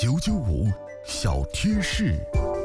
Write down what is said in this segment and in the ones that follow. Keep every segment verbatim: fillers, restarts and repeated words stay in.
九九五小贴士。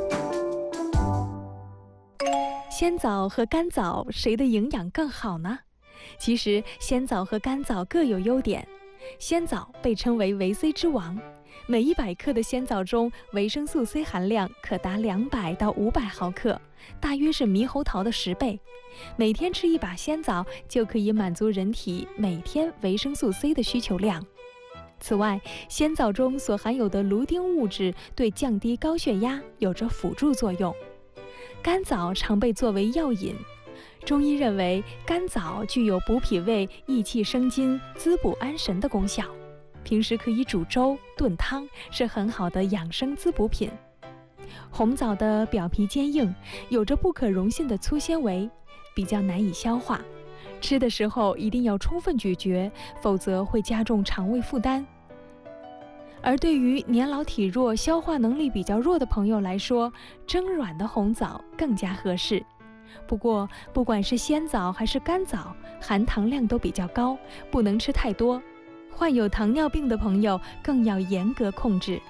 鲜枣和干枣谁的营养更好呢？其实鲜枣和干枣各有优点。鲜枣被称为维 C 之王，每一百克的鲜枣中维生素 C 含量可达两百到五百毫克，大约是猕猴桃的十倍。每天吃一把鲜枣就可以满足人体每天维生素 C 的需求量。此外，鲜枣中所含有的芦丁物质对降低高血压有着辅助作用。干枣常被作为药引，中医认为干枣具有补脾胃、益气生津、滋补安神的功效，平时可以煮粥、炖汤，是很好的养生滋补品。红枣的表皮坚硬，有着不可溶性的粗纤维，比较难以消化，吃的时候一定要充分咀嚼，否则会加重肠胃负担。而对于年老体弱、消化能力比较弱的朋友来说，蒸软的红枣更加合适。不过，不管是鲜枣还是干枣，含糖量都比较高，不能吃太多。患有糖尿病的朋友更要严格控制。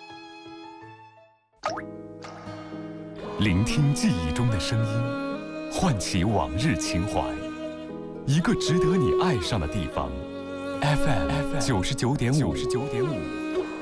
聆听记忆中的声音，唤起往日情怀，一个值得你爱上的地方。F M 九十九点五。